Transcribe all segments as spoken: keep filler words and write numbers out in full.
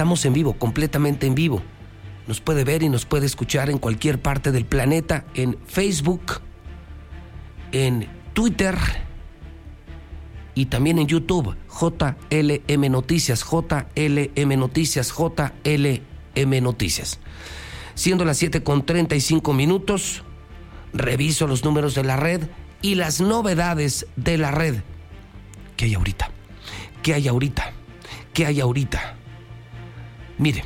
Estamos en vivo, completamente en vivo. Nos puede ver y nos puede escuchar en cualquier parte del planeta, en Facebook, en Twitter y también en YouTube. J L M Noticias, J L M Noticias, J L M Noticias. Siendo las siete con treinta y cinco minutos, reviso los números de la red y las novedades de la red. ¿Qué hay ahorita? ¿Qué hay ahorita? ¿Qué hay ahorita? Mire,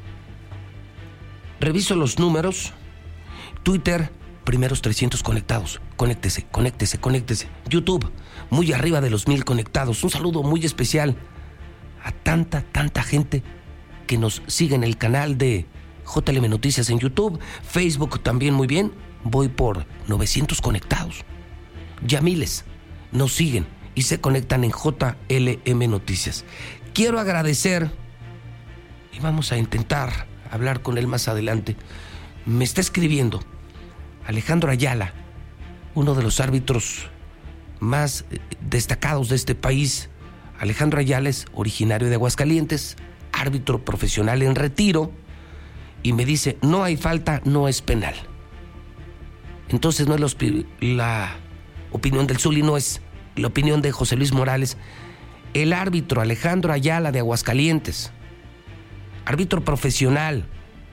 reviso los números. Twitter, primeros trescientos conectados. Conéctese, conéctese, conéctese. YouTube, muy arriba de los mil conectados. Un saludo muy especial a tanta, tanta gente que nos sigue en el canal de J L M Noticias en YouTube. Facebook también muy bien. Voy por novecientos conectados. Ya miles nos siguen y se conectan en J L M Noticias. Quiero agradecer, y vamos a intentar hablar con él más adelante. Me está escribiendo Alejandro Ayala, uno de los árbitros más destacados de este país. Alejandro Ayala es originario de Aguascalientes, árbitro profesional en retiro, y me dice, no hay falta, no es penal. Entonces no es la, la opinión del Zuli, no es la opinión de José Luis Morales. El árbitro Alejandro Ayala de Aguascalientes, árbitro profesional,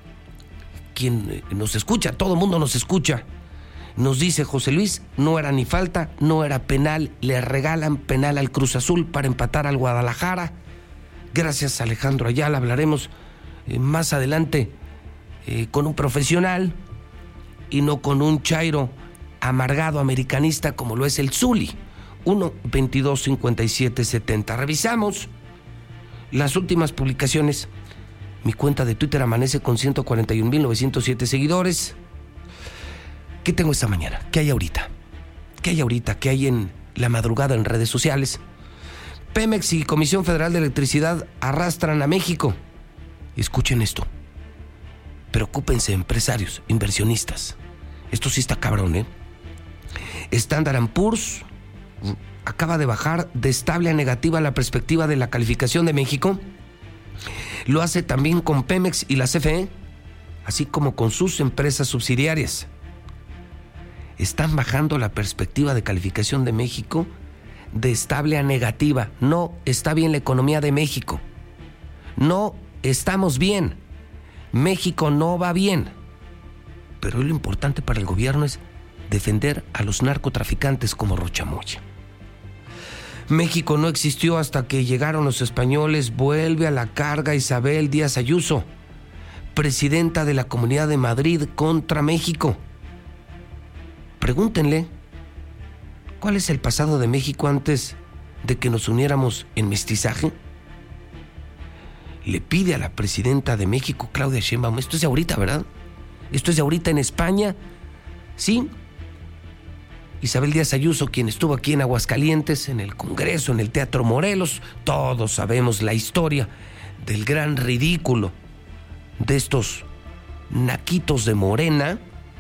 quien nos escucha, todo el mundo nos escucha, nos dice, José Luis, no era ni falta, no era penal, le regalan penal al Cruz Azul para empatar al Guadalajara. Gracias, Alejandro Ayala. Hablaremos eh, más adelante eh, con un profesional y no con un chairo amargado americanista como lo es el Zuli. uno veintidós cincuenta y siete setenta. Revisamos las últimas publicaciones. Mi cuenta de Twitter amanece con ciento cuarenta y un mil novecientos siete seguidores. ¿Qué tengo esta mañana? ¿Qué hay ahorita? ¿Qué hay ahorita? ¿Qué hay en la madrugada en redes sociales? Pemex y Comisión Federal de Electricidad arrastran a México. Escuchen esto. Preocúpense, empresarios, inversionistas. Esto sí está cabrón, ¿eh? Standard and Poor's acaba de bajar de estable a negativa la perspectiva de la calificación de México. Lo hace también con Pemex y la C F E, así como con sus empresas subsidiarias. Están bajando la perspectiva de calificación de México de estable a negativa. No está bien la economía de México. No estamos bien. México no va bien. Pero lo importante para el gobierno es defender a los narcotraficantes como Rocha Moya. México no existió hasta que llegaron los españoles. Vuelve a la carga Isabel Díaz Ayuso, presidenta de la Comunidad de Madrid, contra México. Pregúntenle, ¿cuál es el pasado de México antes de que nos uniéramos en mestizaje? Le pide a la presidenta de México, Claudia Sheinbaum, esto es de ahorita, ¿verdad? Esto es de ahorita en España, ¿sí? Isabel Díaz Ayuso, quien estuvo aquí en Aguascalientes, en el Congreso, en el Teatro Morelos, todos sabemos la historia del gran ridículo de estos naquitos de Morena.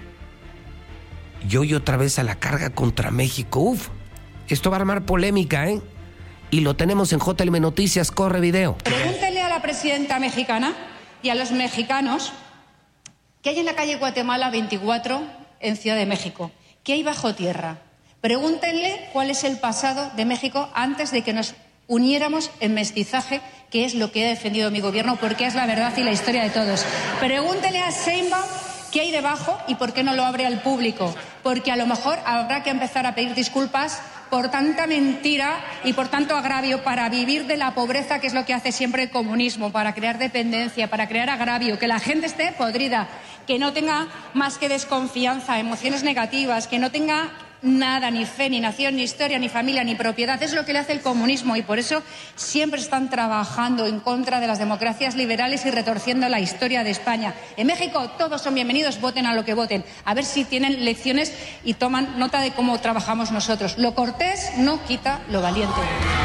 Y hoy otra vez a la carga contra México. Uf, esto va a armar polémica, ¿eh? Y lo tenemos en J L M Noticias, corre video. Pregúntele a la presidenta mexicana y a los mexicanos qué hay en la calle Guatemala veinticuatro en Ciudad de México. ¿Qué hay bajo tierra? Pregúntenle cuál es el pasado de México antes de que nos uniéramos en mestizaje, que es lo que ha defendido mi gobierno, porque es la verdad y la historia de todos. Pregúntenle a Sheinbaum qué hay debajo y por qué no lo abre al público, porque a lo mejor habrá que empezar a pedir disculpas por tanta mentira y por tanto agravio para vivir de la pobreza, que es lo que hace siempre el comunismo, para crear dependencia, para crear agravio, que la gente esté podrida, que no tenga más que desconfianza, emociones negativas, que no tenga nada, ni fe, ni nación, ni historia, ni familia, ni propiedad. Es lo que le hace el comunismo y por eso siempre están trabajando en contra de las democracias liberales y retorciendo la historia de España. En México todos son bienvenidos, voten a lo que voten. A ver si tienen lecciones y toman nota de cómo trabajamos nosotros. Lo cortés no quita lo valiente.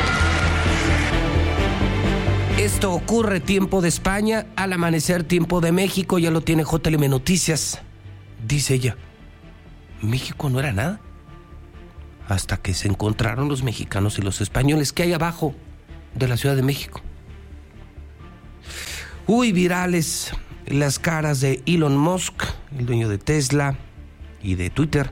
Esto ocurre tiempo de España, al amanecer tiempo de México. Ya lo tiene J L M Noticias. Dice ella, México no era nada hasta que se encontraron los mexicanos y los españoles. ¿Qué hay abajo de la Ciudad de México? Uy, virales las caras de Elon Musk, el dueño de Tesla y de Twitter,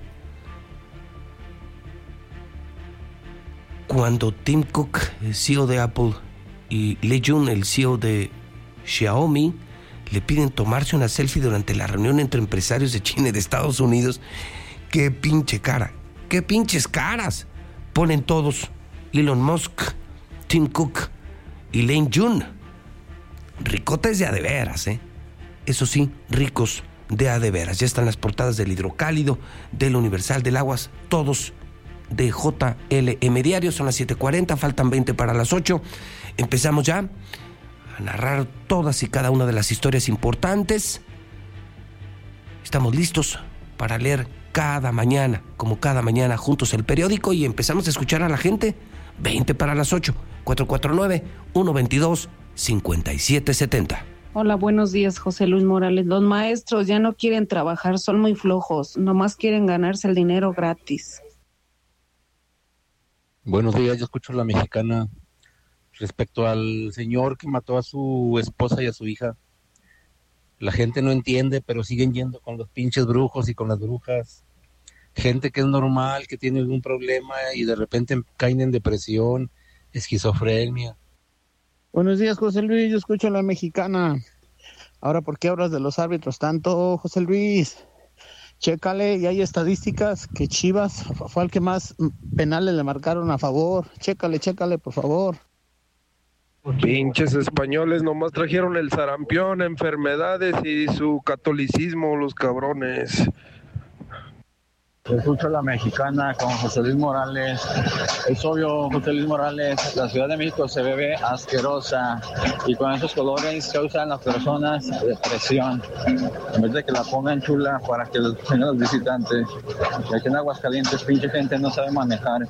cuando Tim Cook, el C E O de Apple, y Lei Jun, el C E O de Xiaomi, le piden tomarse una selfie durante la reunión entre empresarios de China y de Estados Unidos. ¡Qué pinche cara! ¡Qué pinches caras! Ponen todos: Elon Musk, Tim Cook y Lei Jun. Ricotes de a de veras, ¿eh? Eso sí, ricos de a de veras. Ya están las portadas del Hidrocálido, del Universal, del Aguas, todos de J L M Diario. Son las siete cuarenta, faltan veinte para las ocho. Empezamos ya a narrar todas y cada una de las historias importantes. Estamos listos para leer cada mañana, como cada mañana, juntos el periódico, y empezamos a escuchar a la gente. veinte para las ocho, cuatro cuatro nueve, uno dos dos, cinco siete siete cero. Hola, buenos días, José Luis Morales. Los maestros ya no quieren trabajar, son muy flojos, nomás quieren ganarse el dinero gratis. Buenos días, yo escucho a La Mexicana. Respecto al señor que mató a su esposa y a su hija, la gente no entiende, pero siguen yendo con los pinches brujos y con las brujas. Gente que es normal, que tiene algún problema y de repente caen en depresión, esquizofrenia. Buenos días, José Luis, yo escucho a La Mexicana. Ahora, ¿por qué hablas de los árbitros tanto, José Luis? Chécale, y hay estadísticas que Chivas fue el que más penales le marcaron a favor. Chécale, chécale, por favor. Pinches españoles, nomás trajeron el sarampión, enfermedades y su catolicismo, los cabrones. Escucho a La Mexicana con José Luis Morales. Es obvio, José Luis Morales, la Ciudad de México se ve asquerosa y con esos colores causan las personas depresión. En vez de que la pongan chula para que los vengan los visitantes. Y aquí en Aguascalientes, pinche gente no sabe manejar.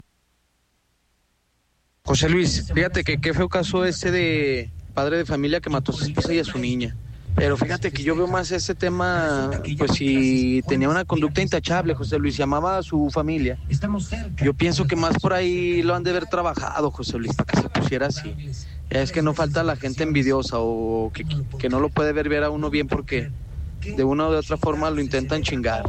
José Luis, fíjate que qué feo caso ese de padre de familia que mató a su esposa y a su niña. Pero fíjate que yo veo más ese tema, pues si tenía una conducta intachable, José Luis, llamaba a su familia. Yo pienso que más por ahí lo han de haber trabajado, José Luis, para que se pusiera así. Es que no falta la gente envidiosa o que, que no lo puede ver ver a uno bien porque de una u otra forma lo intentan chingar.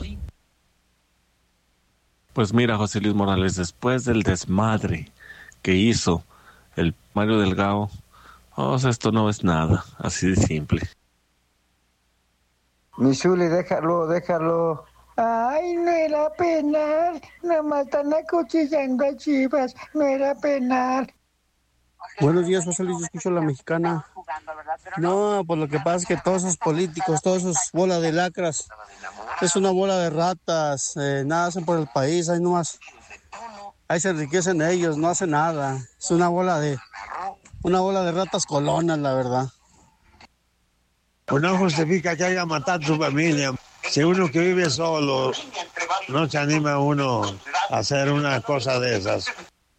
Pues mira, José Luis Morales, después del desmadre que hizo el Mario Delgado, o sea, esto no es nada, así de simple. Mi Zuli, déjalo, déjalo. Ay, no era penal, nomás están acuchillando a Chivas, no era penal. Buenos días, José Luis, yo escucho a La Mexicana. No, pues lo que pasa es que todos esos políticos, todos esos bola de lacras, es una bola de ratas, eh, nada hacen por el país, ahí nomás, ahí se enriquecen ellos, no hacen nada. Es una bola de, una bola de ratas colonas, la verdad. Pues no justifica que haya matado a su familia. Si uno que vive solo, no se anima uno a hacer una cosa de esas.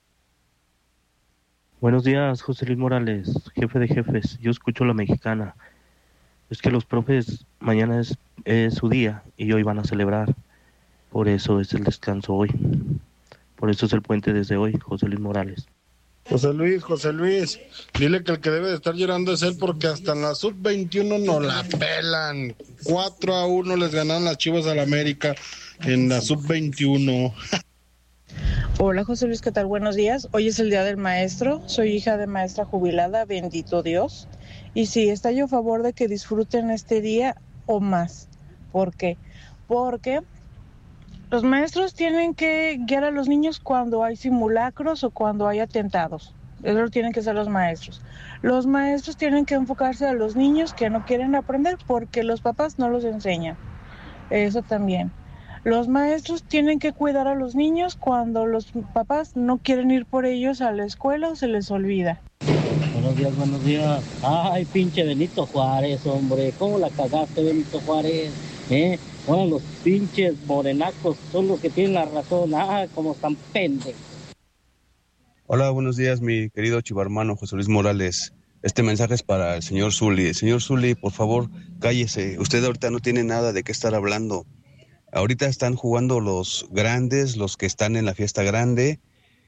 Buenos días, José Luis Morales, jefe de jefes. Yo escucho La Mexicana. Es que los profes, mañana es, es su día y hoy van a celebrar. Por eso es el descanso hoy. Por eso es el puente desde hoy, José Luis Morales. José Luis, José Luis, dile que el que debe de estar llorando es él porque hasta en la sub veintiuno no la pelan. cuatro a uno les ganan las Chivas al América en la sub veintiuno. Hola José Luis, ¿qué tal? Buenos días. Hoy es el Día del Maestro. Soy hija de maestra jubilada, bendito Dios. Y sí, está yo a favor de que disfruten este día o más. ¿Por qué? Porque los maestros tienen que guiar a los niños cuando hay simulacros o cuando hay atentados. Eso lo tienen que hacer los maestros. Los maestros tienen que enfocarse a los niños que no quieren aprender porque los papás no los enseñan. Eso también. Los maestros tienen que cuidar a los niños cuando los papás no quieren ir por ellos a la escuela o se les olvida. Buenos días, buenos días. Ay, pinche Benito Juárez, hombre. ¿Cómo la cagaste, Benito Juárez? ¿Eh? Ahora los pinches morenacos son los que tienen la razón. Ah, como están pendejos. Hola, buenos días, mi querido chivarmano José Luis Morales. Este mensaje es para el señor Zuli. Señor Zuli, por favor, cállese. Usted ahorita no tiene nada de qué estar hablando. Ahorita están jugando los grandes, los que están en la fiesta grande.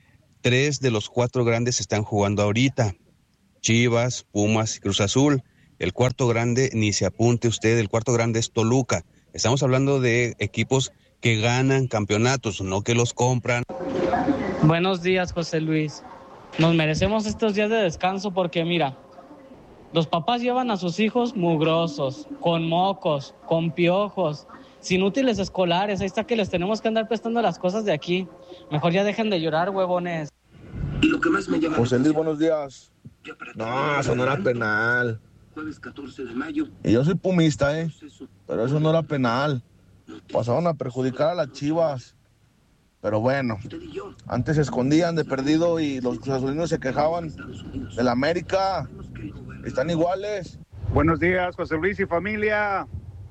Tres de los cuatro grandes están jugando ahorita. Chivas, Pumas y Cruz Azul. El cuarto grande, ni se apunte usted, el cuarto grande es Toluca. Estamos hablando de equipos que ganan campeonatos, no que los compran. Buenos días, José Luis. Nos merecemos estos días de descanso porque, mira, los papás llevan a sus hijos mugrosos, con mocos, con piojos, sin útiles escolares. Ahí está que les tenemos que andar prestando las cosas de aquí. Mejor ya dejen de llorar, huevones. José Luis, buenos días. No, eso no era penal. Y yo soy pumista, ¿eh? Pero eso no era penal. Pasaron a perjudicar a las Chivas. Pero bueno, antes se escondían de perdido y los cruzazulinos se quejaban de la América. Están iguales. Buenos días, José Luis y familia.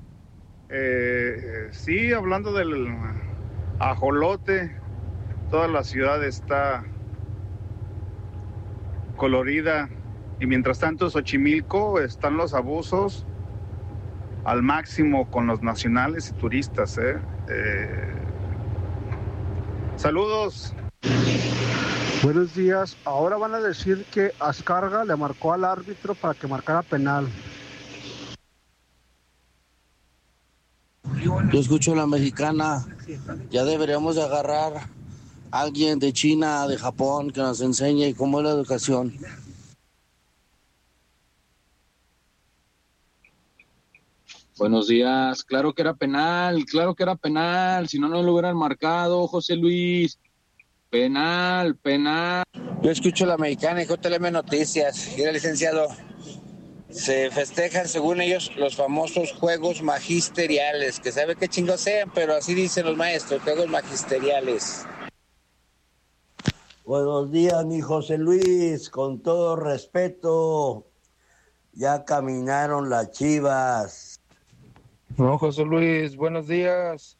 Eh, sí, hablando del ajolote, toda la ciudad está colorida y mientras tanto en Xochimilco están los abusos al máximo con los nacionales y turistas. ¿eh? Eh, saludos. Buenos días. Ahora van a decir que Azcárraga le marcó al árbitro para que marcara penal. Yo escucho la mexicana. Ya deberíamos de agarrar a alguien de China, de Japón, que nos enseñe cómo es la educación. Buenos días. Claro que era penal, claro que era penal. Si no, no lo hubieran marcado, José Luis. Penal, penal. Yo escucho la mexicana y J L M Noticias. Mira, licenciado, se festejan, según ellos, los famosos juegos magisteriales, que sabe qué chingos sean, pero así dicen los maestros, juegos magisteriales. Buenos días, mi José Luis, con todo respeto, ya caminaron las Chivas. No, José Luis, buenos días.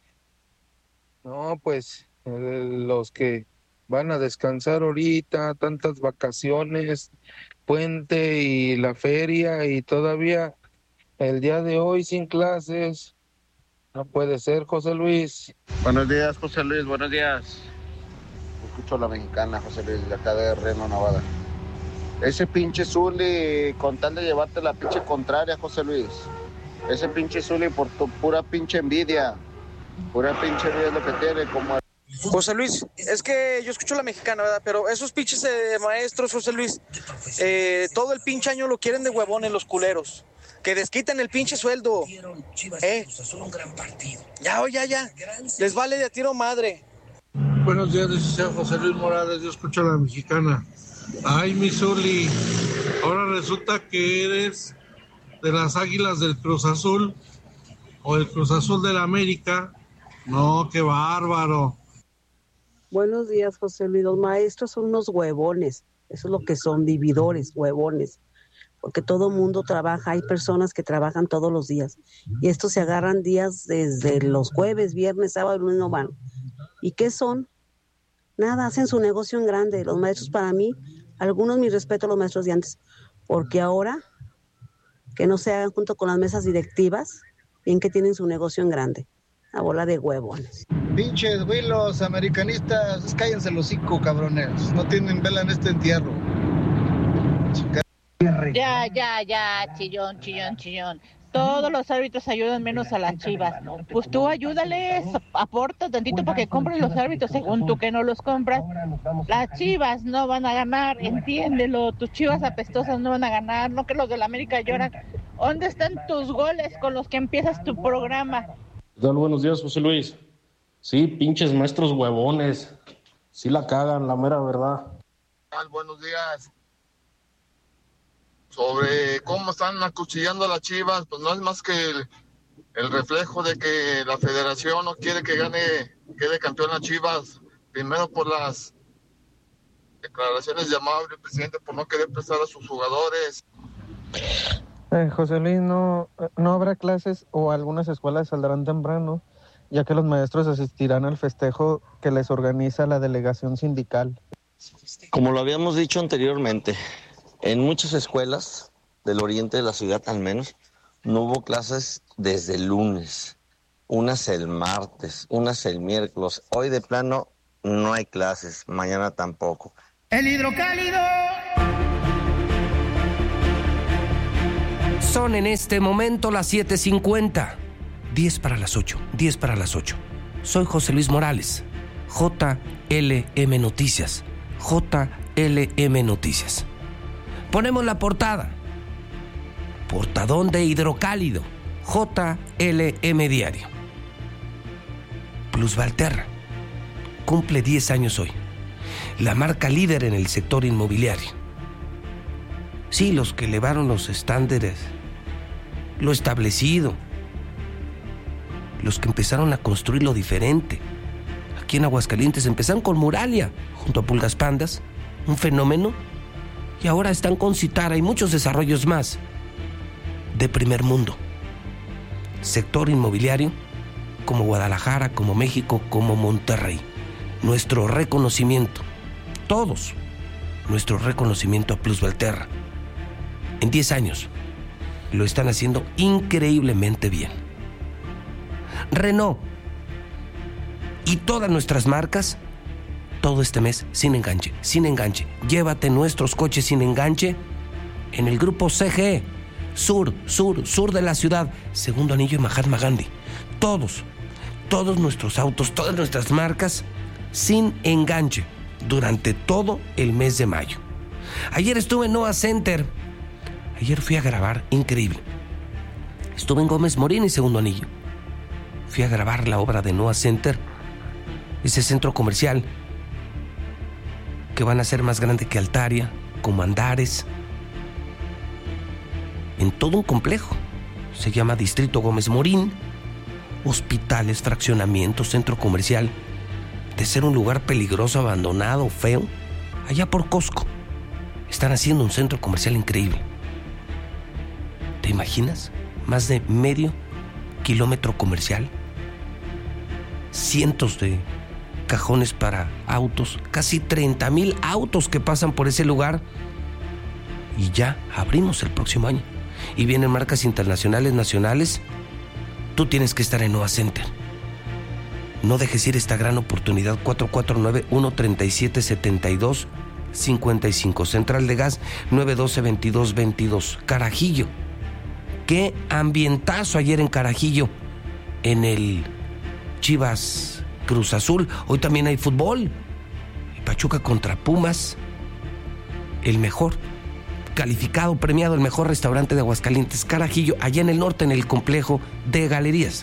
No, pues, eh, los que van a descansar ahorita, tantas vacaciones, puente y la feria y todavía el día de hoy sin clases. No puede ser, José Luis. Buenos días, José Luis, buenos días. Escucho la mexicana, José Luis, de acá de Reno, Nevada. Ese pinche Zuli, con tal de llevarte la pinche contraria, José Luis. Ese pinche Zuli por tu pura pinche envidia. Pura pinche envidia es lo que tiene, como... José Luis, es que yo escucho la mexicana, ¿verdad? Pero esos pinches eh, maestros, José Luis, eh, todo el pinche año lo quieren de huevones los culeros. Que desquiten el pinche sueldo. Eh. Ya, ya, ya. Les vale de a tiro madre. Buenos días, licenciado José Luis Morales. Yo escucho a la mexicana. Ay, mi Zuli, ahora resulta que eres de las Águilas del Cruz Azul o el Cruz Azul de la América. No, qué bárbaro. Buenos días, José Luis. Los maestros son unos huevones. Eso es lo que son, vividores, huevones. Porque todo mundo trabaja. Hay personas que trabajan todos los días. Y estos se agarran días desde los jueves, viernes, sábado, lunes, no van. ¿Y qué son? Nada, hacen su negocio en grande. Los maestros, para mí, algunos, mi respeto a los maestros de antes. Porque ahora, que no se hagan junto con las mesas directivas, bien que tienen su negocio en grande. A bola de huevones. Pinches güilos americanistas, cállense los hocico, cabrones. No tienen vela en este entierro. Chica. Ya, ya, ya, chillón, chillón, chillón. Todos los árbitros ayudan menos a las Chivas. Pues tú ayúdales, aporta tantito para que compren los árbitros, según tú que no los compras. Las Chivas no van a ganar, entiéndelo. Tus Chivas apestosas no van a ganar, no que los de la América lloran. ¿Dónde están tus goles con los que empiezas tu programa? ¿Qué tal? Buenos días, José Luis. Sí, pinches maestros huevones. Sí la cagan, la mera verdad. Buenos días. Sobre cómo están acuchillando a las Chivas, pues no es más que el, el reflejo de que la federación no quiere que gane, quede campeón las Chivas. Primero por las declaraciones de amable presidente por no querer prestar a sus jugadores. Eh, José Luis, no, no habrá clases o algunas escuelas saldrán temprano, ya que los maestros asistirán al festejo que les organiza la delegación sindical. Como lo habíamos dicho anteriormente, en muchas escuelas del oriente de la ciudad al menos, no hubo clases desde el lunes, unas el martes, unas el miércoles. Hoy de plano no hay clases, mañana tampoco. El hidrocálido. Son en este momento las siete cincuenta. diez para las ocho. diez para las ocho. Soy José Luis Morales. J L M Noticias. J L M Noticias. Ponemos la portada. Portadón de Hidrocálido. J L M Diario. Plus Valterra cumple diez años hoy. La marca líder en el sector inmobiliario. Sí, los que elevaron los estándares, lo establecido, los que empezaron a construir lo diferente. Aquí en Aguascalientes empezaron con Muralia, junto a Pulgas Pandas, un fenómeno, y ahora están con Citara y muchos desarrollos más de primer mundo. Sector inmobiliario como Guadalajara, como México, como Monterrey. Nuestro reconocimiento, todos, nuestro reconocimiento a Plus Valterra. En diez años lo están haciendo increíblemente bien. Renault y todas nuestras marcas, todo este mes sin enganche, sin enganche. Llévate nuestros coches sin enganche en el grupo C G E, sur, sur, sur de la ciudad, segundo anillo y Mahatma Gandhi. Todos, todos nuestros autos, todas nuestras marcas sin enganche durante todo el mes de mayo. Ayer estuve en Noah Center. Ayer fui a grabar, increíble. Estuve en Gómez Morín y segundo anillo. Fui a grabar la obra de Noah Center, ese centro comercial que van a ser más grande que Altaria, como Andares, en todo un complejo. Se llama Distrito Gómez Morín. Hospitales, fraccionamientos, centro comercial. De ser un lugar peligroso, abandonado, feo, allá por Costco están haciendo un centro comercial increíble. ¿Te imaginas? Más de medio kilómetro comercial, cientos de cajones para autos, casi treinta mil autos que pasan por ese lugar. Y ya abrimos el próximo año. Y vienen marcas internacionales, nacionales. Tú tienes que estar en Noah Center. No dejes ir esta gran oportunidad. Cuatro cuatro nueve, uno tres siete, siete dos cinco cinco. Central de Gas nueve uno dos, veintidós veintidós. Carajillo. Qué ambientazo ayer en Carajillo, en el Chivas Cruz Azul. Hoy también hay fútbol. Pachuca contra Pumas. El mejor calificado, premiado, el mejor restaurante de Aguascalientes, Carajillo, allá en el norte, en el complejo de galerías.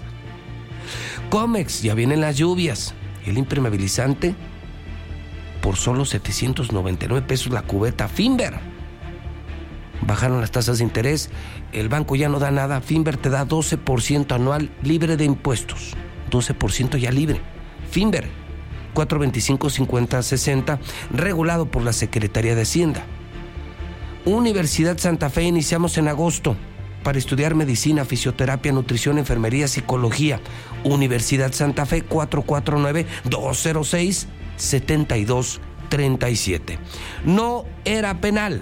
Comex, ya vienen las lluvias. El impermeabilizante por solo setecientos noventa y nueve pesos la cubeta. Finver, bajaron las tasas de interés, el banco ya no da nada. Finver te da doce por ciento anual libre de impuestos, doce por ciento ya libre. Finver, cuatro veinticinco, cincuenta, sesenta, regulado por la Secretaría de Hacienda. Universidad Santa Fe, iniciamos en agosto para estudiar medicina, fisioterapia, nutrición, enfermería, psicología. Universidad Santa Fe, cuatro cuatro nueve, dos cero seis, siete dos tres siete. No era penal.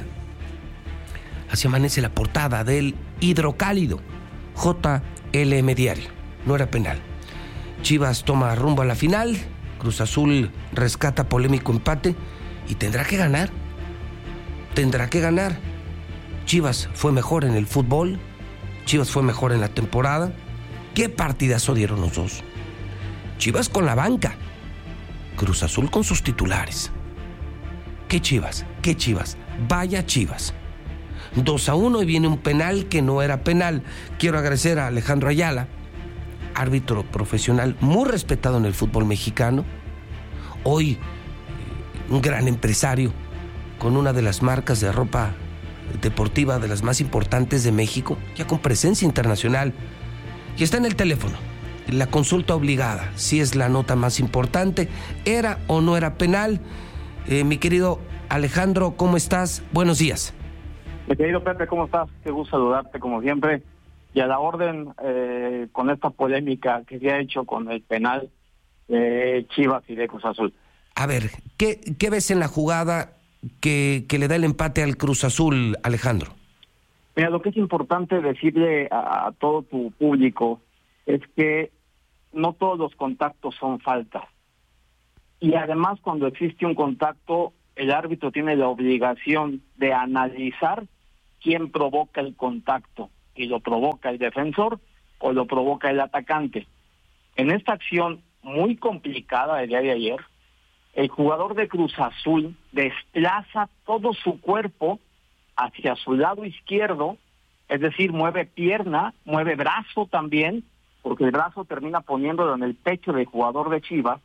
Así amanece la portada del Hidrocálido, J L M Diario. No era penal. Chivas toma rumbo a la final. Cruz Azul rescata polémico empate y tendrá que ganar. Tendrá que ganar. Chivas fue mejor en el fútbol. Chivas fue mejor en la temporada. ¿Qué partidazo dieron los dos? Chivas con la banca. Cruz Azul con sus titulares. ¿Qué Chivas? ¿Qué Chivas? Vaya Chivas. dos a uno y viene un penal que no era penal. Quiero agradecer a Alejandro Ayala, árbitro profesional muy respetado en el fútbol mexicano. Hoy un gran empresario con una de las marcas de ropa deportiva de las más importantes de México, ya con presencia internacional. Y está en el teléfono. La consulta obligada, si es la nota más importante, ¿era o no era penal? Eh, mi querido Alejandro, ¿cómo estás? Buenos días. Mi querido Pepe, ¿cómo estás? Qué gusto saludarte como siempre. Y a la orden eh, con esta polémica que se ha hecho con el penal de Chivas y de Cruz Azul. A ver, ¿qué, qué ves en la jugada que, que le da el empate al Cruz Azul, Alejandro? Mira, lo que es importante decirle a, a todo tu público es que no todos los contactos son faltas. Y además, cuando existe un contacto, el árbitro tiene la obligación de analizar quién provoca el contacto. y lo provoca el defensor o lo provoca el atacante. En esta acción muy complicada del día de ayer, el jugador de Cruz Azul desplaza todo su cuerpo hacia su lado izquierdo, es decir, mueve pierna, mueve brazo también, porque el brazo termina poniéndolo en el pecho del jugador de Chivas,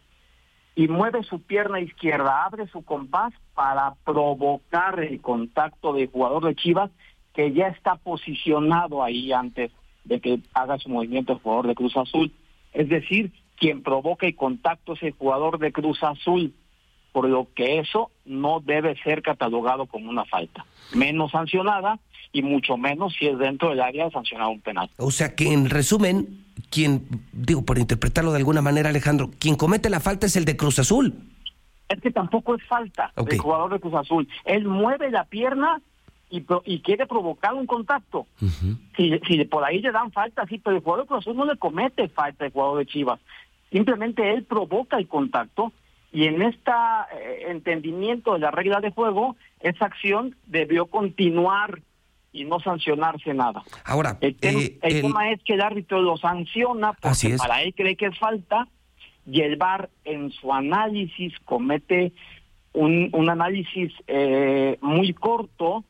y mueve su pierna izquierda, abre su compás para provocar el contacto del jugador de Chivas, que ya está posicionado ahí antes de que haga su movimiento el jugador de Cruz Azul. Es decir, quien provoca el contacto es el jugador de Cruz Azul, por lo que eso no debe ser catalogado como una falta, menos sancionada, y mucho menos si es dentro del área de sancionar un penal. O sea que, en resumen, quien, digo, por interpretarlo de alguna manera, Alejandro, quien comete la falta es el de Cruz Azul. Es que tampoco es falta okay. del jugador de Cruz Azul. Él mueve la pierna y, y quiere provocar un contacto. Uh-huh. Si, si por ahí le dan falta, sí, pero el jugador de Cruz Azul no le comete falta al jugador de Chivas. Simplemente él provoca el contacto, y en este eh, entendimiento de la regla de juego, esa acción debió continuar y no sancionarse nada. Ahora, el, tema, eh, el el... tema es que el árbitro lo sanciona porque para él cree que es falta, y el V A R en su análisis comete un, un análisis eh, muy corto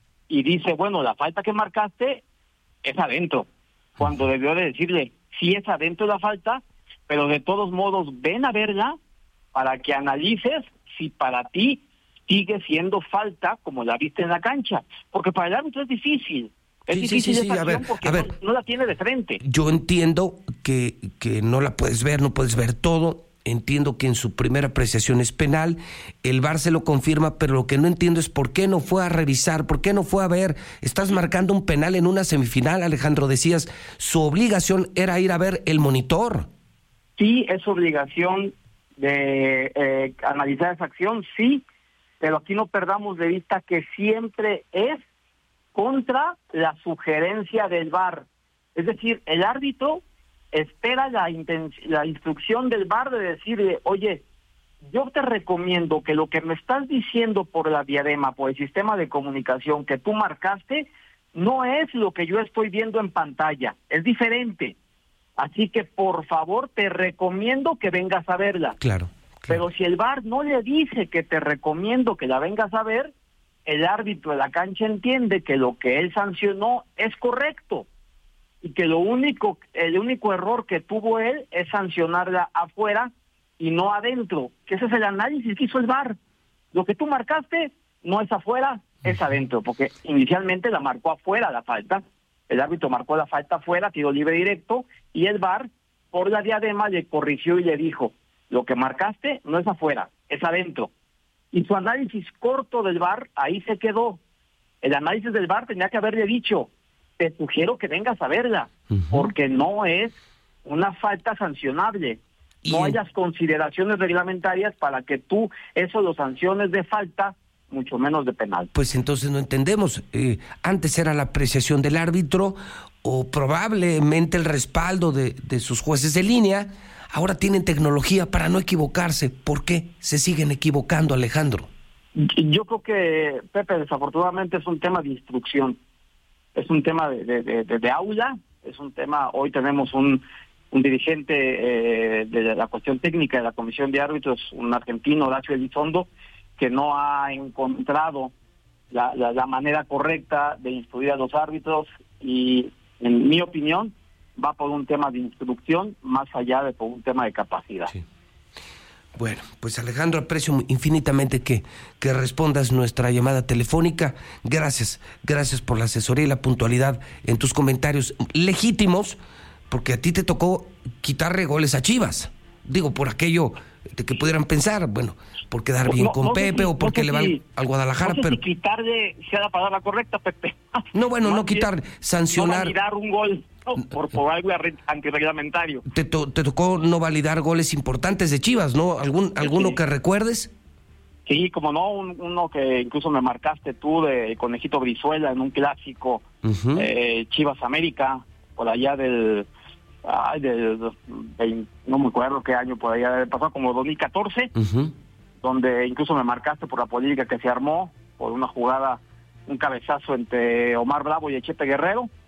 y dice, bueno, la falta que marcaste es adentro, cuando debió de decirle, sí es adentro la falta, pero de todos modos ven a verla para que analices si para ti sigue siendo falta como la viste en la cancha, porque para el árbitro es difícil. Es sí, difícil sí, sí, esa a ver, acción porque a ver. No, no la tiene de frente. Yo entiendo que, que no la puedes ver, no puedes ver todo. Entiendo que en su primera apreciación es penal, el V A R se lo confirma, pero lo que no entiendo es por qué no fue a revisar, por qué no fue a ver. Estás marcando un penal en una semifinal, Alejandro, decías, su obligación era ir a ver el monitor. Sí, es obligación de eh, analizar esa acción, sí, pero aquí no perdamos de vista que siempre es contra la sugerencia del V A R. Es decir, el árbitro espera la, intenc- la instrucción del V A R de decirle, oye, yo te recomiendo que lo que me estás diciendo por la diadema, por el sistema de comunicación que tú marcaste, no es lo que yo estoy viendo en pantalla, es diferente. Así que, por favor, te recomiendo que vengas a verla. Claro, claro. Pero si el V A R no le dice que te recomiendo que la vengas a ver, el árbitro de la cancha entiende que lo que él sancionó es correcto y que lo único, el único error que tuvo él es sancionarla afuera y no adentro, que ese es el análisis que hizo el V A R. Lo que tú marcaste no es afuera, es adentro, porque inicialmente la marcó afuera la falta. El árbitro marcó la falta afuera, tiro libre directo, y el V A R, por la diadema, le corrigió y le dijo, lo que marcaste no es afuera, es adentro. Y su análisis corto del V A R, ahí se quedó. El análisis del V A R tenía que haberle dicho, te sugiero que vengas a verla, uh-huh. porque no es una falta sancionable. No en... hayas consideraciones reglamentarias para que tú eso lo sanciones de falta, mucho menos de penal. Pues entonces no entendemos. Eh, antes era la apreciación del árbitro o probablemente el respaldo de, de sus jueces de línea. Ahora tienen tecnología para no equivocarse. ¿Por qué se siguen equivocando, Alejandro? Yo creo que, Pepe, desafortunadamente es un tema de instrucción. Es un tema de, de, de, de aula. Es un tema, hoy tenemos un, un dirigente eh, de la cuestión técnica de la Comisión de Árbitros, un argentino, Horacio Elizondo, que no ha encontrado la, la, la manera correcta de instruir a los árbitros y, en mi opinión, va por un tema de instrucción más allá de por un tema de capacidad. Sí. Bueno, pues Alejandro, aprecio infinitamente que, que respondas nuestra llamada telefónica. Gracias, gracias por la asesoría y la puntualidad en tus comentarios legítimos, porque a ti te tocó quitarle goles a Chivas. Digo, por aquello de que pudieran pensar, bueno, por quedar bien no, con no Pepe si, o porque no le va si, al Guadalajara, no sé pero... si quitarle sea la palabra correcta, Pepe. No, bueno, no, no quitar, sancionar... No validar un gol no, por, por algo antirreglamentario. Te, to, te tocó no validar goles importantes de Chivas, ¿no? ¿Algún ¿Alguno sí. que recuerdes? Sí, como no, un, uno que incluso me marcaste tú de Conejito Brizuela en un clásico, uh-huh. eh, Chivas América, por allá del... Ay, del, del, no me acuerdo qué año por allá, pasó como dos mil catorce, uh-huh. donde incluso me marcaste por la polémica que se armó por una jugada, un cabezazo entre Omar Bravo y el Chepe Guerrero,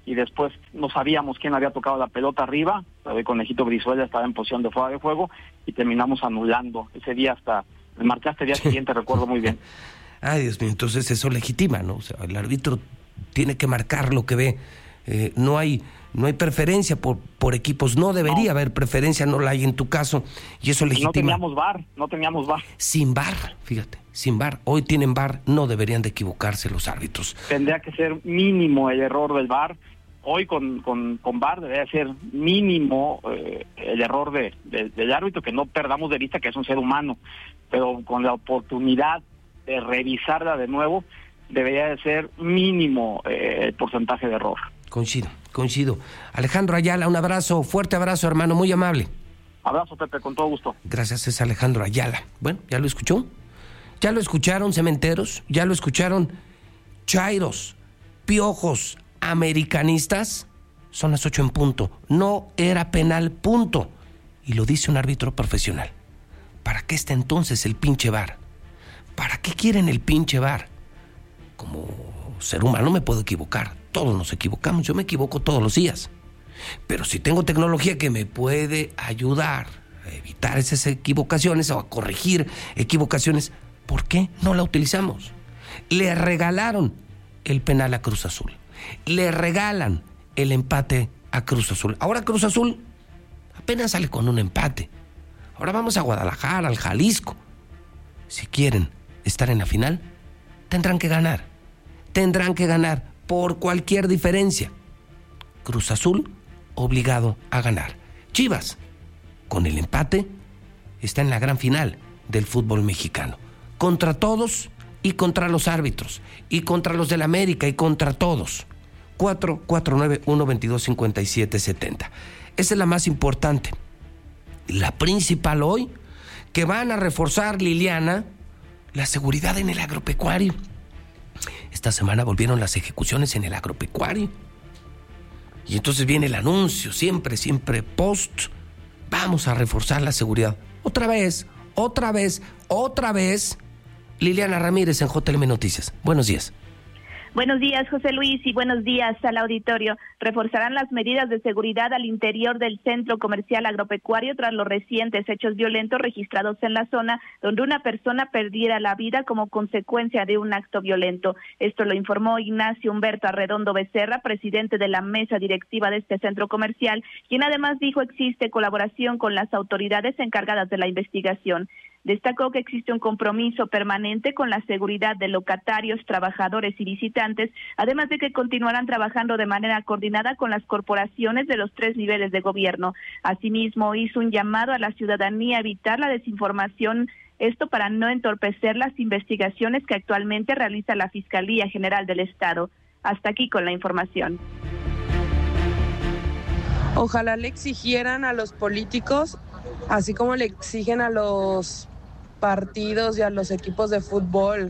y después no sabíamos quién había tocado la pelota arriba, el conejito Brizuela estaba en posición de fuera de juego y terminamos anulando. Ese día hasta, me marcaste el día siguiente, recuerdo muy bien. Ay, Dios mío, entonces eso legitima, ¿no? O sea, el árbitro tiene que marcar lo que ve. Eh, no hay no hay preferencia por por equipos, no debería no. haber preferencia, no la hay en tu caso, y eso legitima. No teníamos V A R, no teníamos V A R. Sin V A R, fíjate, sin V A R. Hoy tienen V A R, no deberían de equivocarse los árbitros. Tendría que ser mínimo el error del V A R. Hoy con, con, con V A R debería ser mínimo eh, el error de, de, del árbitro, que no perdamos de vista que es un ser humano, pero con la oportunidad de revisarla de nuevo, debería de ser mínimo eh, el porcentaje de error. Coincido, coincido. Alejandro Ayala, un abrazo, fuerte abrazo, hermano, muy amable. Abrazo, Pepe, con todo gusto. Gracias, es Alejandro Ayala. Bueno, ¿ya lo escuchó? ¿Ya lo escucharon, cementeros? ¿Ya lo escucharon, chairos, piojos, americanistas? Son las ocho en punto. No era penal, punto. Y lo dice un árbitro profesional. ¿Para qué está entonces el pinche V A R? ¿Para qué quieren el pinche V A R? Como ser humano me puedo equivocar. Todos nos equivocamos. Yo me equivoco todos los días. Pero si tengo tecnología que me puede ayudar a evitar esas equivocaciones o a corregir equivocaciones, ¿por qué no la utilizamos? Le regalaron el penal a Cruz Azul. Le regalan el empate a Cruz Azul. Ahora Cruz Azul apenas sale con un empate. Ahora vamos a Guadalajara, al Jalisco. Si quieren estar en la final, tendrán que ganar. Tendrán que ganar por cualquier diferencia. Cruz Azul obligado a ganar. Chivas, con el empate, está en la gran final del fútbol mexicano. Contra todos y contra los árbitros. Y contra los del América y contra todos. cuatro cuatro nueve uno veintidós cincuenta y siete setenta. Esa es la más importante. La principal hoy, que van a reforzar, Liliana, la seguridad en el agropecuario. Esta semana volvieron las ejecuciones en el agropecuario. Y entonces viene el anuncio, siempre, siempre post. Vamos a reforzar la seguridad. Otra vez, otra vez, otra vez. Liliana Ramírez en J L M Noticias. Buenos días. Buenos días, José Luis, y buenos días al auditorio. Reforzarán las medidas de seguridad al interior del centro comercial agropecuario tras los recientes hechos violentos registrados en la zona, donde una persona perdiera la vida como consecuencia de un acto violento. Esto lo informó Ignacio Humberto Arredondo Becerra, presidente de la mesa directiva de este centro comercial, quien además dijo existe colaboración con las autoridades encargadas de la investigación. Destacó que existe un compromiso permanente con la seguridad de locatarios, trabajadores y visitantes, además de que continuarán trabajando de manera coordinada con las corporaciones de los tres niveles de gobierno. Asimismo, hizo un llamado a la ciudadanía a evitar la desinformación, esto para no entorpecer las investigaciones que actualmente realiza la Fiscalía General del Estado. Hasta aquí con la información. Ojalá le exigieran a los políticos, así como le exigen a los partidos y a los equipos de fútbol.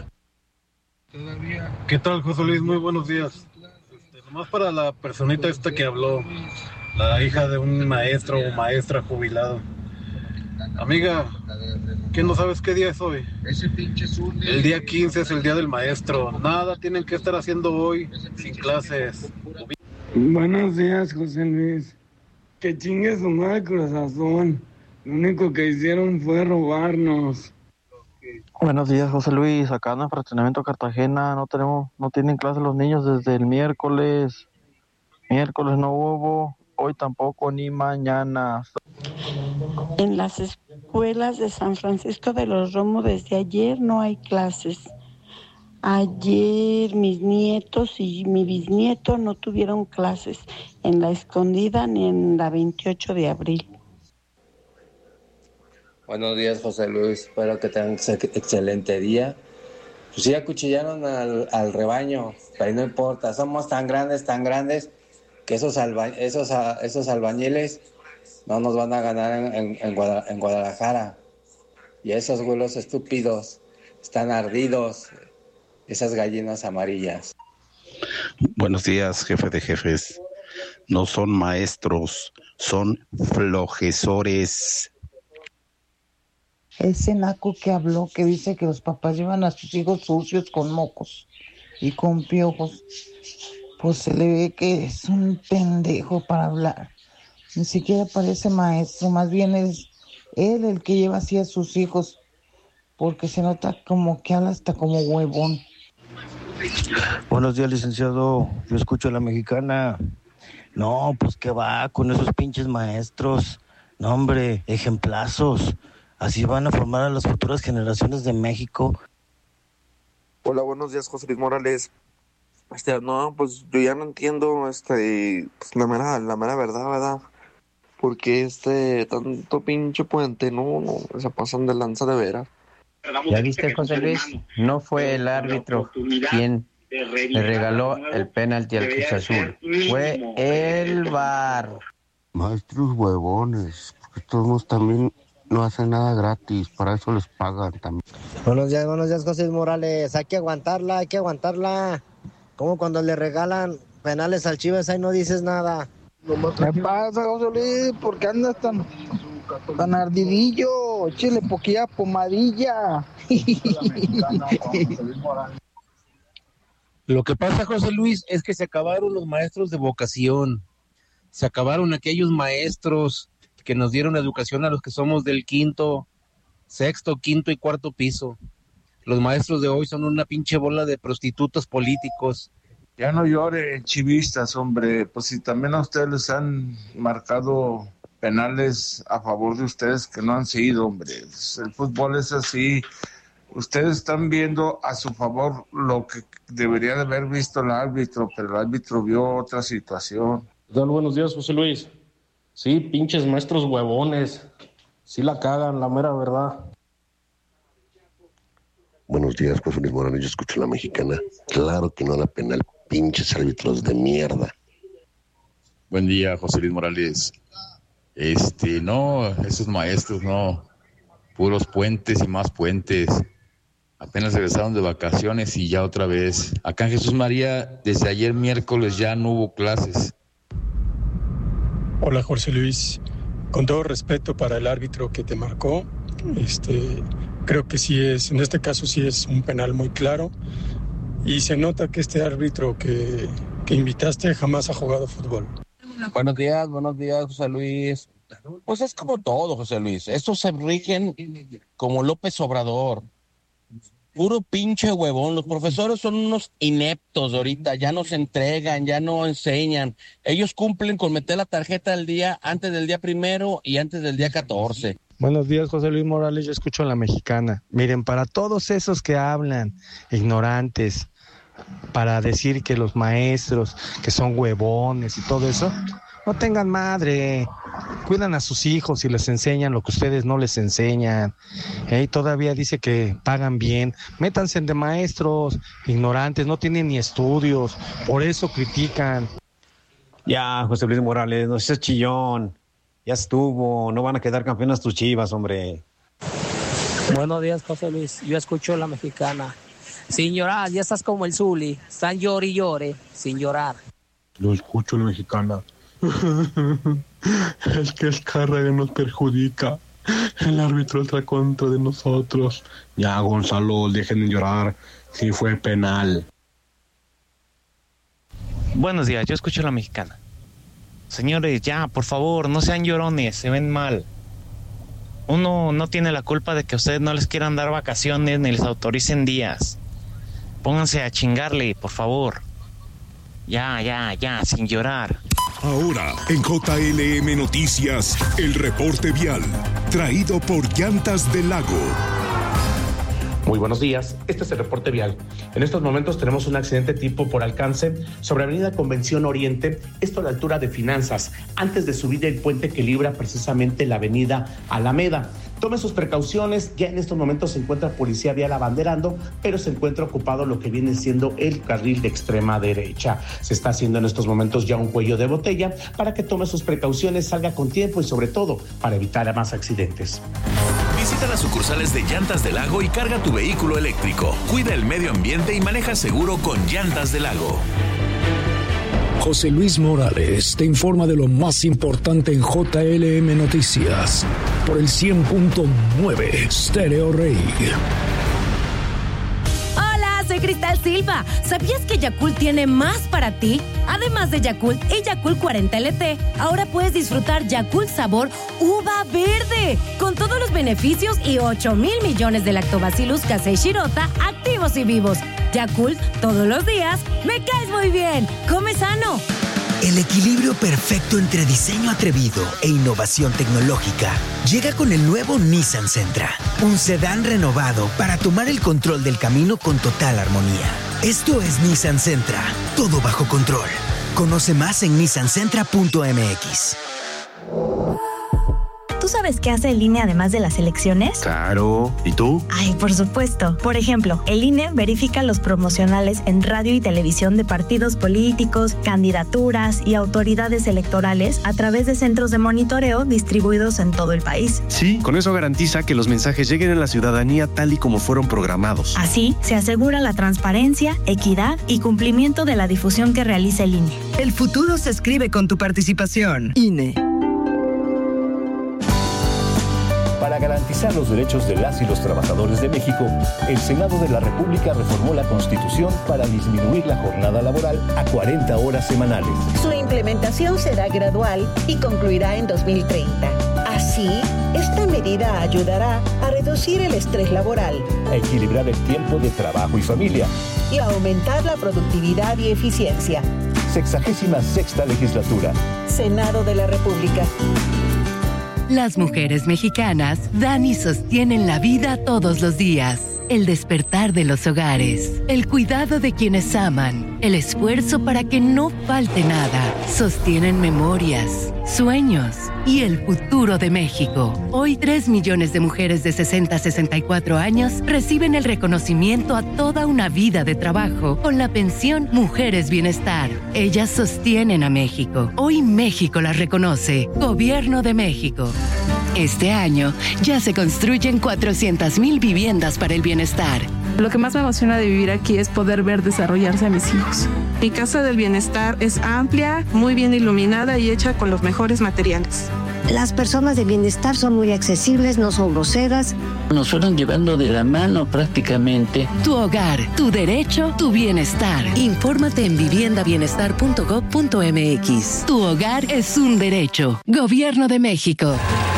¿Qué tal, José Luis? Muy buenos días. Este, nomás para la personita esta que habló, la hija de un maestro o maestra jubilado. Amiga, ¿qué no sabes qué día es hoy? El día quince es el día del maestro. Nada tienen que estar haciendo hoy sin clases. Buenos días, José Luis. Que chingue su madre Cruz Azul. Lo único que hicieron fue robarnos. Buenos días, José Luis. Acá en el fraccionamiento Cartagena no tenemos, no tienen clase los niños desde el miércoles. Miércoles no hubo, hoy tampoco ni mañana. En las escuelas de San Francisco de los Romos desde ayer no hay clases. Ayer mis nietos y mi bisnieto no tuvieron clases en la Escondida ni en la veintiocho de abril. Buenos días, José Luis. Espero que tengan un excelente día. Pues sí, acuchillaron al, al rebaño, pero no importa. Somos tan grandes, tan grandes, que esos, alba, esos, esos albañiles no nos van a ganar en, en, en, Guadalajara, en Guadalajara. Y esos güelos estúpidos están ardidos. Esas gallinas amarillas. Buenos días, jefe de jefes. No son maestros, son flojesores. Ese naco que habló, que dice que los papás llevan a sus hijos sucios con mocos y con piojos. pues se le ve que es un pendejo para hablar. Ni siquiera parece maestro, más bien es él el que lleva así a sus hijos, porque se nota como que habla hasta como huevón. Buenos días, licenciado. Yo escucho a la mexicana. No, pues qué va con esos pinches maestros. No, hombre, ejemplazos. Así van a formar a las futuras generaciones de México. Hola, buenos días, José Luis Morales. Este, no, pues yo ya no entiendo, este, pues la mera, la mera verdad, ¿verdad? Porque este, tanto pinche puente, no, no, se pasan de lanza de veras. ¿Ya viste, José Luis? No fue el árbitro quien le regaló el penalti al Cruz Azul. Fue el V A R. Maestros huevones, porque todos también no hacen nada gratis, para eso les pagan también. Buenos días, buenos días, José Morales. Hay que aguantarla, hay que aguantarla. Como cuando le regalan penales al Chivas, ahí no dices nada. ¿Qué pasa, José Luis? ¿Por qué andas tan, tan ardidillo? Échale poquilla pomadilla. Lo que pasa, José Luis, es que se acabaron los maestros de vocación. Se acabaron aquellos maestros que nos dieron educación a los que somos del quinto, sexto, quinto y cuarto piso. Los maestros de hoy son una pinche bola de prostitutos políticos. Ya no lloren, chivistas, hombre, pues si también a ustedes les han marcado penales a favor de ustedes que no han sido, hombre. El fútbol es así. Ustedes están viendo a su favor lo que debería de haber visto el árbitro, pero el árbitro vio otra situación. Buenos días, José Luis. Sí, pinches maestros huevones. Sí la cagan, la mera verdad. Buenos días, José Luis Morales. Yo escucho a la mexicana. Claro que no era penal, pinches árbitros de mierda. Buen día, José Luis Morales. Este, no, esos maestros, no. Puros puentes y más puentes. Apenas regresaron de vacaciones y ya otra vez. Acá en Jesús María, desde ayer miércoles ya no hubo clases. Hola, José Luis. Con todo respeto para el árbitro que te marcó, este, creo que sí es, en este caso sí es un penal muy claro. Y se nota que este árbitro que, que invitaste jamás ha jugado fútbol. Buenos días, buenos días, José Luis. Pues es como todo, José Luis. Estos se rigen como López Obrador. Puro pinche huevón. Los profesores son unos ineptos ahorita. Ya no se entregan, ya no enseñan. Ellos cumplen con meter la tarjeta del día antes del día primero y antes del día catorce. Buenos días, José Luis Morales. Yo escucho a la mexicana. Miren, para todos esos que hablan, ignorantes, para decir que los maestros, que son huevones y todo eso, no tengan madre. Cuidan a sus hijos y les enseñan lo que ustedes no les enseñan. Y todavía dice que pagan bien. Métanse de maestros, ignorantes, no tienen ni estudios, por eso critican. Ya, José Luis Morales, no seas chillón. Ya estuvo, no van a quedar campeonas tus Chivas, hombre. Buenos días, José Luis. Yo escucho a la mexicana. Sin llorar, ya estás como el Zuli. Están llore y llore, sin llorar. Yo escucho a la mexicana. Es que Escárraga nos perjudica. El árbitro está contra de nosotros. Ya, Gonzalo, dejen de llorar. Sí fue penal. Buenos días, yo escucho a la mexicana. Señores, ya, por favor, no sean llorones, se ven mal. Uno no tiene la culpa de que a ustedes no les quieran dar vacaciones ni les autoricen días. Pónganse a chingarle, por favor. Ya, ya, ya, sin llorar. Ahora, en J L M Noticias, el reporte vial, traído por Llantas del Lago. Muy buenos días, este es el reporte vial. En estos momentos tenemos un accidente tipo por alcance sobre Avenida Convención Oriente, esto a la altura de Finanzas, antes de subir el puente que libra precisamente la avenida Alameda. Tome sus precauciones, ya en estos momentos se encuentra policía vial abanderando, pero se encuentra ocupado lo que viene siendo el carril de extrema derecha. Se está haciendo en estos momentos ya un cuello de botella para que tome sus precauciones, salga con tiempo y sobre todo para evitar más accidentes. Visita las sucursales de Llantas del Lago y carga tu vehículo eléctrico. Cuida el medio ambiente y maneja seguro con Llantas del Lago. José Luis Morales te informa de lo más importante en J L M Noticias por el cien punto nueve Stereo Rey. Hola, soy Cristal Silva. ¿Sabías que Yakult tiene más para ti? Además de Yakult y Yakult cuarenta L T, ahora puedes disfrutar Yakult sabor uva verde, con todos los beneficios y ocho mil millones de lactobacillus casei shirota activos y vivos. Yakult, todos los días, me caes muy bien. Come sano. El equilibrio perfecto entre diseño atrevido e innovación tecnológica llega con el nuevo Nissan Sentra, un sedán renovado para tomar el control del camino con total armonía. Esto es Nissan Sentra, todo bajo control. Conoce más en nissan sentra punto m x. ¿Tú sabes qué hace el I N E además de las elecciones? Claro. ¿Y tú? Ay, por supuesto. Por ejemplo, el I N E verifica los promocionales en radio y televisión de partidos políticos, candidaturas y autoridades electorales a través de centros de monitoreo distribuidos en todo el país. Sí, con eso garantiza que los mensajes lleguen a la ciudadanía tal y como fueron programados. Así, se asegura la transparencia, equidad y cumplimiento de la difusión que realiza el I N E. El futuro se escribe con tu participación. I N E. Para garantizar los derechos de las y los trabajadores de México, el Senado de la República reformó la Constitución para disminuir la jornada laboral a cuarenta horas semanales. Su implementación será gradual y concluirá en dos mil treinta. Así, esta medida ayudará a reducir el estrés laboral, a equilibrar el tiempo de trabajo y familia y a aumentar la productividad y eficiencia. Sexagésima sexta legislatura. Senado de la República. Las mujeres mexicanas dan y sostienen la vida todos los días. El despertar de los hogares, el cuidado de quienes aman, el esfuerzo para que no falte nada. Sostienen memorias, sueños y el futuro de México. Hoy, tres millones de mujeres de sesenta a sesenta y cuatro años reciben el reconocimiento a toda una vida de trabajo con la pensión Mujeres Bienestar. Ellas sostienen a México. Hoy México las reconoce. Gobierno de México. Este año ya se construyen cuatrocientas mil viviendas para el bienestar. Lo que más me emociona de vivir aquí es poder ver desarrollarse a mis hijos. Mi Casa del Bienestar es amplia, muy bien iluminada y hecha con los mejores materiales. Las personas de bienestar son muy accesibles, no son groseras. Nos fueron llevando de la mano prácticamente. Tu hogar, tu derecho, tu bienestar. Infórmate en vivienda bienestar punto gob punto m x. Tu hogar es un derecho. Gobierno de México.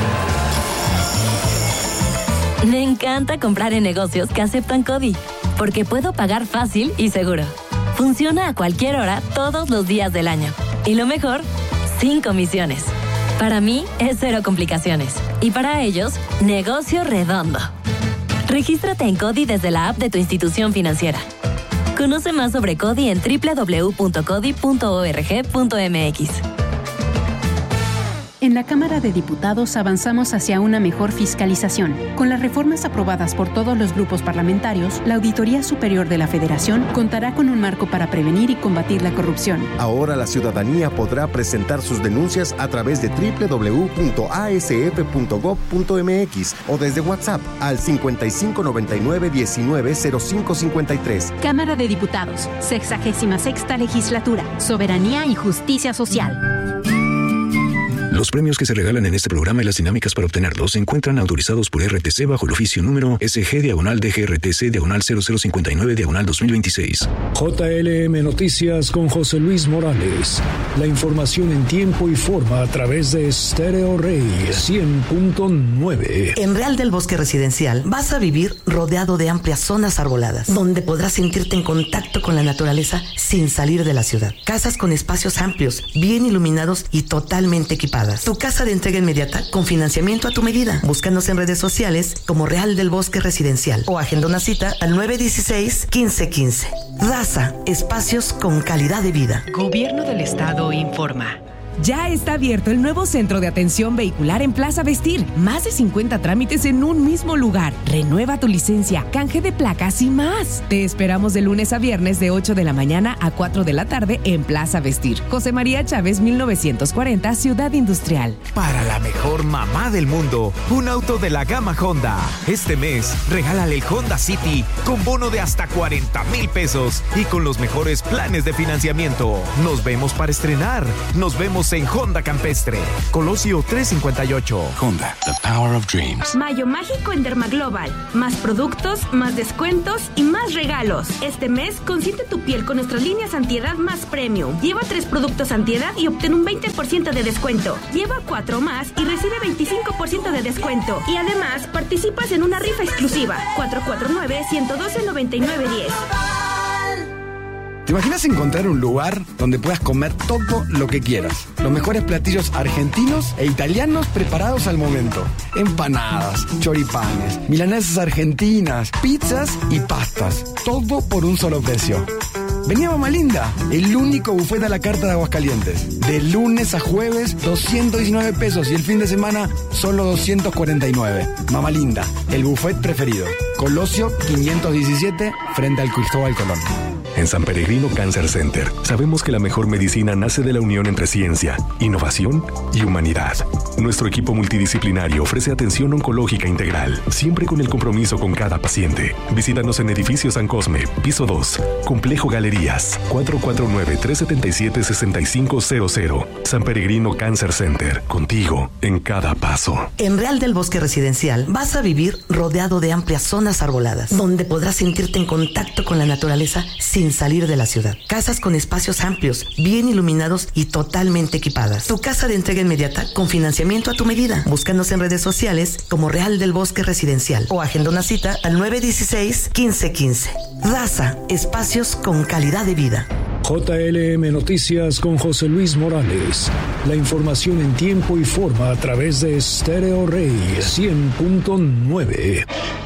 Me encanta comprar en negocios que aceptan CODI, porque puedo pagar fácil y seguro. Funciona a cualquier hora, todos los días del año. Y lo mejor, sin comisiones. Para mí es cero complicaciones. Y para ellos, negocio redondo. Regístrate en CODI desde la app de tu institución financiera. Conoce más sobre CODI en doble u doble u doble u punto codi punto org punto m x. En la Cámara de Diputados avanzamos hacia una mejor fiscalización. Con las reformas aprobadas por todos los grupos parlamentarios, la Auditoría Superior de la Federación contará con un marco para prevenir y combatir la corrupción. Ahora la ciudadanía podrá presentar sus denuncias a través de doble u doble u doble u punto a s f punto gob punto m x o desde WhatsApp al cincuenta y cinco noventa y nueve diecinueve cero cinco cincuenta y tres. Cámara de Diputados, sexagésima sexta legislatura, soberanía y justicia social. Los premios que se regalan en este programa y las dinámicas para obtenerlos se encuentran autorizados por R T C bajo el oficio número S G diagonal D G R T C diagonal cero cero cincuenta y nueve diagonal dos mil veintiséis. J L M Noticias con José Luis Morales. La información en tiempo y forma a través de Stereo Rey cien punto nueve. En Real del Bosque Residencial vas a vivir rodeado de amplias zonas arboladas, donde podrás sentirte en contacto con la naturaleza sin salir de la ciudad. Casas con espacios amplios, bien iluminados y totalmente equipados. Tu casa de entrega inmediata con financiamiento a tu medida. Búscanos en redes sociales como Real del Bosque Residencial o agenda una cita al nueve uno seis, quince quince. Raza, espacios con calidad de vida. Gobierno del Estado informa. Ya está abierto el nuevo centro de atención vehicular en Plaza Vestir. Más de cincuenta trámites en un mismo lugar. Renueva tu licencia, canje de placas y más. Te esperamos de lunes a viernes de ocho de la mañana a cuatro de la tarde en Plaza Vestir. José María Chávez, mil novecientos cuarenta, Ciudad Industrial. Para la mejor mamá del mundo, un auto de la gama Honda. Este mes, regálale el Honda City con bono de hasta cuarenta mil pesos y con los mejores planes de financiamiento. Nos vemos para estrenar. Nos vemos esperamos en Honda Campestre, Colosio trescientos cincuenta y ocho. Honda, the power of dreams. Mayo mágico en Dermaglobal. Más productos, más descuentos y más regalos. Este mes, consiente tu piel con nuestras líneas antiedad más premium. Lleva tres productos antiedad y obtén un veinte por ciento de descuento. Lleva cuatro más y recibe veinticinco por ciento de descuento. Y además, participas en una rifa exclusiva. cuatro cuatro nueve, uno uno dos, nueve nueve uno cero. ¿Te imaginas encontrar un lugar donde puedas comer todo lo que quieras? Los mejores platillos argentinos e italianos preparados al momento. Empanadas, choripanes, milanesas argentinas, pizzas y pastas. Todo por un solo precio. Vení a Mama Linda, el único buffet a la carta de Aguascalientes. De lunes a jueves, doscientos diecinueve pesos y el fin de semana, solo doscientos cuarenta y nueve. Mama Linda, el buffet preferido. Colosio quinientos diecisiete, frente al Cristóbal Colón. En San Peregrino Cancer Center sabemos que la mejor medicina nace de la unión entre ciencia, innovación y humanidad. Nuestro equipo multidisciplinario ofrece atención oncológica integral, siempre con el compromiso con cada paciente. Visítanos en Edificio San Cosme, piso dos, Complejo Galerías, cuatro cuatro nueve, tres siete siete, seis cinco cero cero. San Peregrino Cancer Center, contigo en cada paso. En Real del Bosque Residencial vas a vivir rodeado de amplias zonas arboladas, donde podrás sentirte en contacto con la naturaleza sin salir de la ciudad. Casas con espacios amplios, bien iluminados y totalmente equipadas. Tu casa de entrega inmediata con financiamiento a tu medida. Búscanos en redes sociales como Real del Bosque Residencial o agenda una cita al nueve uno seis, uno cinco uno cinco. Raza, espacios con calidad de vida. J L M Noticias con José Luis Morales. La información en tiempo y forma a través de Stereo Rey cien punto nueve.